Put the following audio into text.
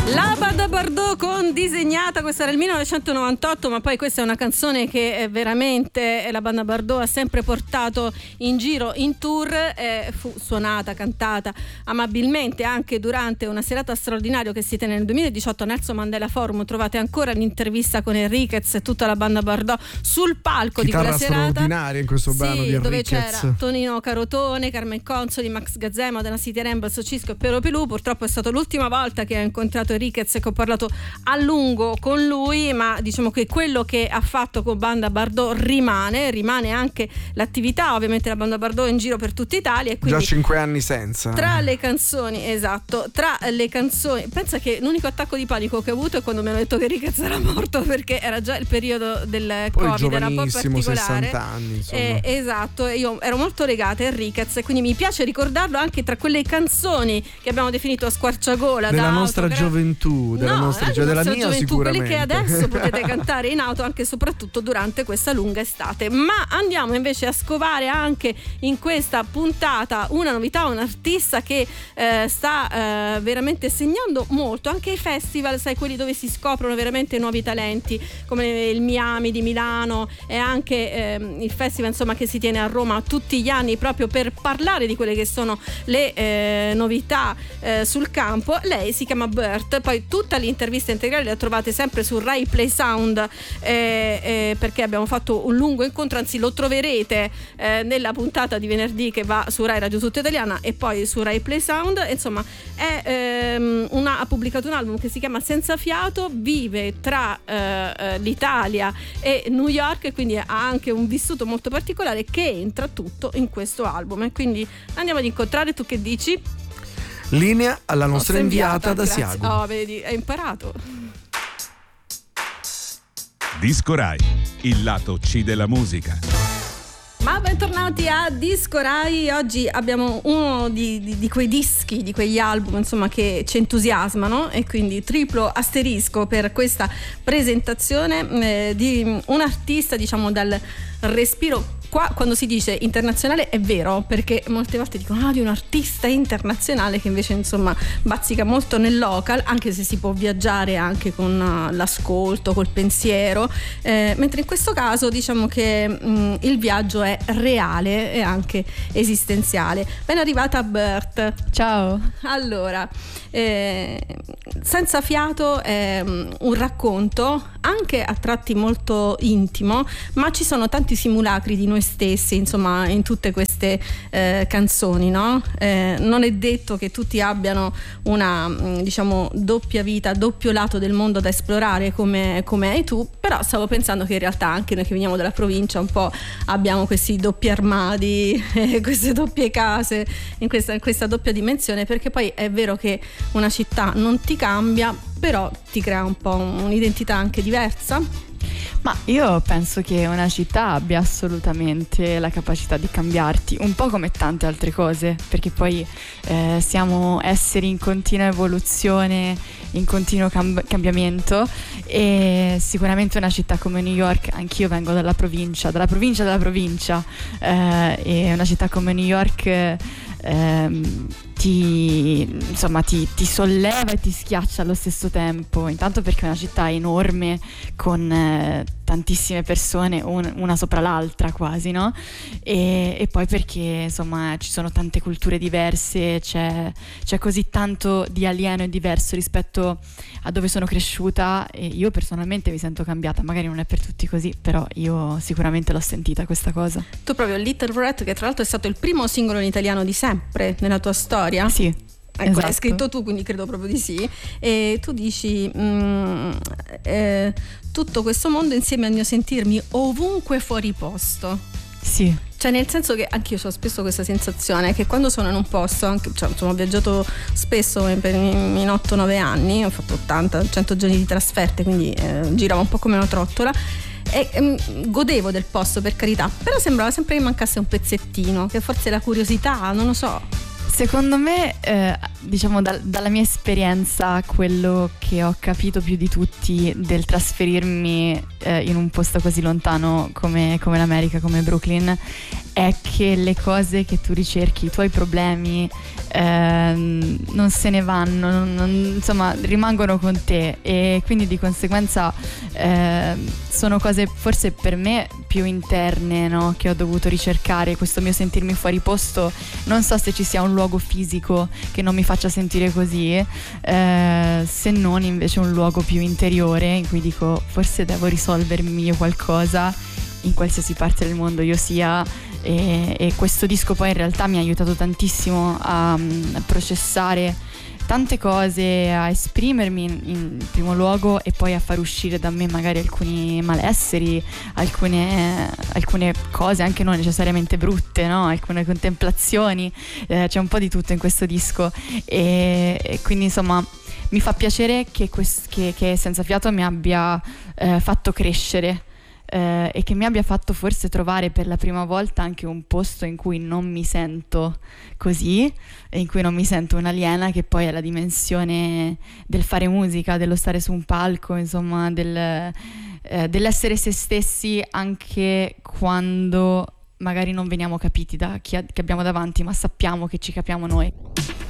La Banda Bardot con Disegnata, questa era il 1998, ma poi questa è una canzone che veramente la Banda Bardot ha sempre portato in giro in tour, fu suonata, cantata amabilmente anche durante una serata straordinaria che si tenne nel 2018 a Nelson Mandela Forum. Trovate ancora l'intervista con Enriquez e tutta la Banda Bardot sul palco di quella serata. Straordinaria in questo brano di Enriquez, dove c'era Tonino Carotone, Carmen Consoli, Max Gazzè, Della City Ramble, Socisco e Piero Pelù. Purtroppo è stata l'ultima volta che ho incontrato Enriquez e che ho parlato a lungo con lui, ma diciamo che quello che ha fatto con Banda Bardot rimane anche l'attività, ovviamente la Banda Bardot in giro per tutta Italia, e quindi già 5 anni senza. Tra le canzoni, pensa che l'unico attacco di panico che ho avuto è quando mi hanno detto che Enriquez era morto, perché era già il periodo del poi Covid, era un po' particolare, 60 anni, esatto, io ero molto legata a Enriquez e quindi mi piace ricordarlo anche tra quelle canzoni che abbiamo definito a squarciagola della nostra gioventù, della mia gioventù, sicuramente, quelli che adesso potete cantare in auto anche e soprattutto durante questa lunga estate. Ma andiamo invece a scovare anche in questa puntata una novità, un artista che sta veramente segnando molto anche i festival, sai, quelli dove si scoprono veramente nuovi talenti, come il Miami di Milano e anche il festival, insomma, che si tiene a Roma tutti gli anni proprio per parlare di quelle che sono le novità sul campo. Lei si chiama Bert, poi tutta l'intervista integrale la trovate sempre su Rai Play Sound, perché abbiamo fatto un lungo incontro, anzi lo troverete nella puntata di venerdì che va su Rai Radio Tutta Italiana e poi su Rai Play Sound. Insomma, ha pubblicato un album che si chiama Senza Fiato, vive tra l'Italia e New York, quindi ha anche un vissuto molto particolare che entra tutto in questo album, e quindi andiamo ad incontrare. Tu che dici? Linea alla nostra inviata da Siago. Oh, vedi, hai imparato. Disco Rai, il lato C della musica. Ma bentornati a Disco Rai. Oggi abbiamo uno di quei dischi, di quegli album, insomma, che ci entusiasmano, e quindi triplo asterisco per questa presentazione di un artista, diciamo, dal respiro. Qua quando si dice internazionale è vero, perché molte volte dicono di un artista internazionale, che invece insomma bazzica molto nel local, anche se si può viaggiare anche con l'ascolto, col pensiero, mentre in questo caso diciamo che il viaggio è reale e anche esistenziale. Ben arrivata Bert. Ciao. Allora, Senza Fiato è un racconto anche a tratti molto intimo, ma ci sono tanti simulacri di noi stessi, insomma, in tutte queste canzoni, no? Non è detto che tutti abbiano una, diciamo, doppia vita, doppio lato del mondo da esplorare come hai tu, però stavo pensando che in realtà anche noi che veniamo dalla provincia un po' abbiamo questi doppi armadi, queste doppie case, in questa doppia dimensione, perché poi è vero che una città non ti cambia, però ti crea un po' un'identità anche diversa. Ma io penso che una città abbia assolutamente la capacità di cambiarti, un po' come tante altre cose, perché poi siamo esseri in continua evoluzione, in continuo cambiamento, e sicuramente una città come New York, anch'io vengo dalla provincia, e una città come New York ti solleva e ti schiaccia allo stesso tempo, intanto perché è una città enorme con tantissime persone una sopra l'altra quasi, no? E poi perché insomma ci sono tante culture diverse, c'è così tanto di alieno e diverso rispetto a dove sono cresciuta, e io personalmente mi sento cambiata. Magari non è per tutti così, però io sicuramente l'ho sentita questa cosa. Tu proprio Little Red, che tra l'altro è stato il primo singolo in italiano di sempre nella tua storia. Sì. Ecco, esatto. L'hai scritto tu, quindi credo proprio di sì. E tu dici tutto questo mondo insieme al mio sentirmi ovunque fuori posto. Sì. Cioè, nel senso che anch'io ho spesso questa sensazione che quando sono in un posto, anche, cioè, insomma, ho viaggiato spesso per in 8-9 anni, ho fatto 80-100 giorni di trasferte, quindi giravo un po' come una trottola, e godevo del posto, per carità, però sembrava sempre che mancasse un pezzettino, che forse la curiosità, non lo so. Secondo me, diciamo dalla mia esperienza, quello che ho capito più di tutti del trasferirmi in un posto così lontano come l'America, come Brooklyn, è che le cose che tu ricerchi, i tuoi problemi non se ne vanno, insomma rimangono con te, e quindi di conseguenza sono cose forse per me più interne, no? Che ho dovuto ricercare, questo mio sentirmi fuori posto. Non so se ci sia un luogo fisico che non mi faccia sentire così, se non invece un luogo più interiore in cui dico forse devo risolvermi io qualcosa in qualsiasi parte del mondo io sia, e questo disco poi in realtà mi ha aiutato tantissimo a processare tante cose, a esprimermi in primo luogo, e poi a far uscire da me magari alcuni malesseri, alcune cose anche non necessariamente brutte, no? Alcune contemplazioni, c'è un po' di tutto in questo disco, e quindi insomma mi fa piacere che Senza Fiato mi abbia fatto crescere, e che mi abbia fatto forse trovare per la prima volta anche un posto in cui non mi sento così, e in cui non mi sento un'aliena, che poi è la dimensione del fare musica, dello stare su un palco, insomma dell'essere se stessi anche quando magari non veniamo capiti da chi abbiamo davanti, ma sappiamo che ci capiamo noi.